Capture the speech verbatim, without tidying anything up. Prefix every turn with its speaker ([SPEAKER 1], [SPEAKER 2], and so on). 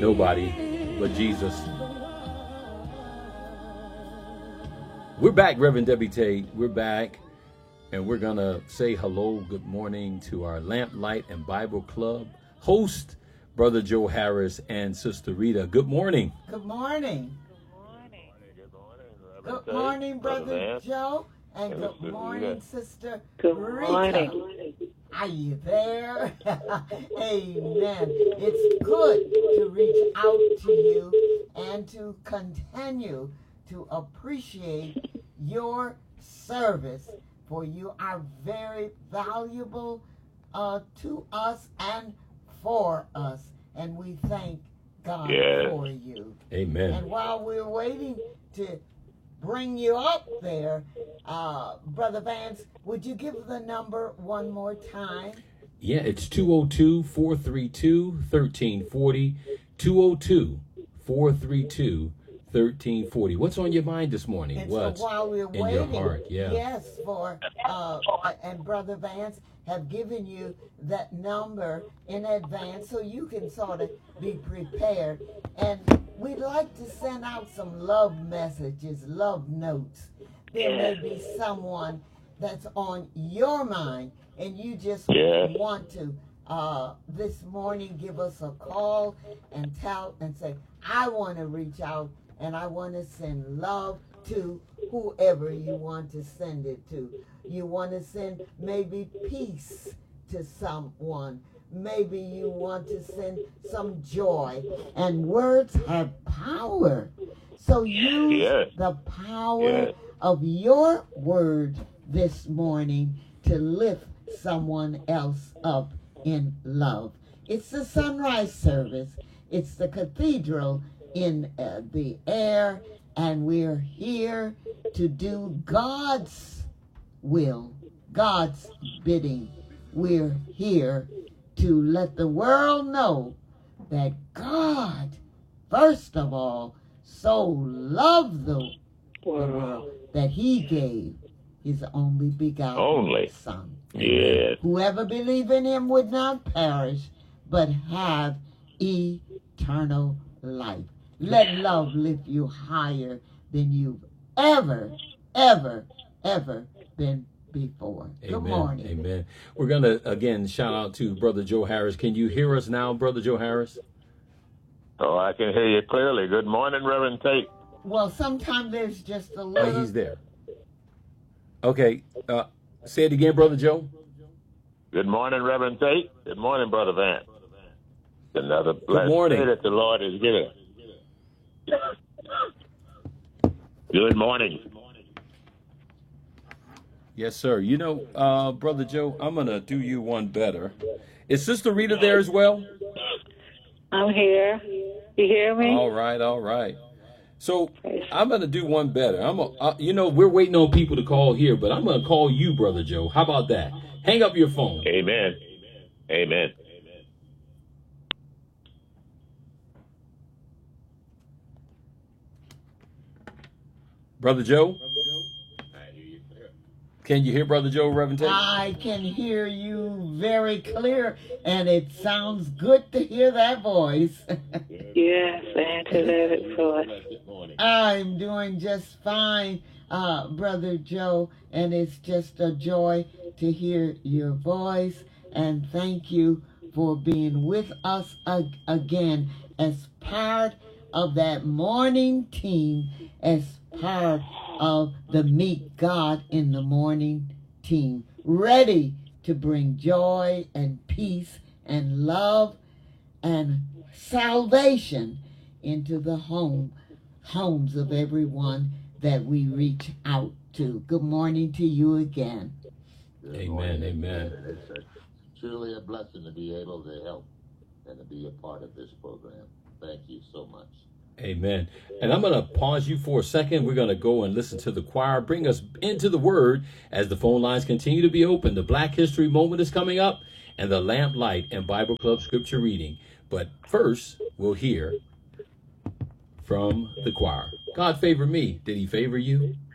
[SPEAKER 1] Nobody but Jesus. We're back, Reverend Debbie Tate. We're back, and we're going to say hello, good morning to our Lamp, Light, and Bible Club host, Brother Joe Harris and Sister Rita. Good morning.
[SPEAKER 2] Good morning.
[SPEAKER 3] Good morning.
[SPEAKER 2] Good morning, Brother Joe, and good morning, Sister
[SPEAKER 4] Good
[SPEAKER 2] Rita.
[SPEAKER 4] morning.
[SPEAKER 2] Are you there? Amen. It's good to reach out to you and to continue to appreciate your service, for you are very valuable uh, to us and for us, and we thank God
[SPEAKER 3] Yes.
[SPEAKER 2] for you.
[SPEAKER 1] Amen.
[SPEAKER 2] And while we're waiting to bring you up there, uh, Brother Vance, would you give the number one more time?
[SPEAKER 1] Yeah, it's two oh two, four three two, one three four oh, two oh two, four three two, one three four oh. What's on your mind this morning?
[SPEAKER 2] And
[SPEAKER 1] What's
[SPEAKER 2] so while we're
[SPEAKER 1] in
[SPEAKER 2] waiting,
[SPEAKER 1] your heart? Yeah.
[SPEAKER 2] yes, for uh, and Brother Vance have given you that number in advance so you can sort of be prepared. And we'd like to send out some love messages, love notes. There may be someone that's on your mind, and you just
[SPEAKER 3] Yeah.
[SPEAKER 2] want to uh, this morning give us a call and tell and say, I want to reach out and I want to send love to whoever you want to send it to. You want to send maybe peace to someone. Maybe you want to send some joy. And words have power. So use
[SPEAKER 3] Yes.
[SPEAKER 2] the power
[SPEAKER 3] Yes.
[SPEAKER 2] of your word this morning to lift someone else up in love. It's the sunrise service. It's the cathedral in uh, the air, and we're here to do God's will, God's bidding. We're here to let the world know that God, first of all, so loved the world that he gave his only begotten
[SPEAKER 3] Only.
[SPEAKER 2] Son.
[SPEAKER 3] Yes.
[SPEAKER 2] Whoever believe in him would not perish, but have eternal life. Let love lift you higher than you've ever, ever, ever been before. Good
[SPEAKER 1] Amen.
[SPEAKER 2] morning.
[SPEAKER 1] Amen. We're going to, again, shout out to Brother Joe Harris. Can you hear us now, Brother Joe Harris?
[SPEAKER 3] Oh, I can hear you clearly. Good morning, Reverend Tate.
[SPEAKER 2] Well, sometimes there's just a
[SPEAKER 1] Oh,
[SPEAKER 2] little.
[SPEAKER 1] he's there. Okay. Uh, say it again, Brother Joe.
[SPEAKER 3] Good morning, Reverend Tate. Good morning, Brother Vance. Another blessed
[SPEAKER 1] morning.
[SPEAKER 3] day that the Lord has given us. Good morning.
[SPEAKER 1] Yes, sir. You know, uh, Brother Joe, I'm going to do you one better. Is Sister Rita there as well?
[SPEAKER 4] I'm here. You hear me?
[SPEAKER 1] All right, all right. So I'm going to do one better. I'm, a, uh, you know, we're waiting on people to call here, but I'm going to call you, Brother Joe. How about that? Hang up your phone.
[SPEAKER 3] Amen. Amen.
[SPEAKER 1] Brother Joe? Can you hear Brother Joe, Reverend Tate?
[SPEAKER 2] I can hear you very clear, and it sounds good to hear that voice.
[SPEAKER 4] Yes, angelic voice.
[SPEAKER 2] I'm doing just fine, uh, Brother Joe, and it's just a joy to hear your voice, and thank you for being with us ag- again as part of that morning team, as part of the Meet God in the Morning team, ready to bring joy and peace and love and salvation into the home homes of everyone that we reach out to. Good morning to you again.
[SPEAKER 5] Good
[SPEAKER 1] Amen,
[SPEAKER 5] morning.
[SPEAKER 1] amen.
[SPEAKER 5] It's a, truly a blessing to be able to help and to be a part of this program. Thank you so much.
[SPEAKER 1] Amen. And I'm going to pause you for a second. We're going to go and listen to the choir, bring us into the word as the phone lines continue to be open. The Black History Moment is coming up, and the Lamp, Light, and Bible Club scripture reading. But first, we'll hear from the choir. God favored me. Did he favor you?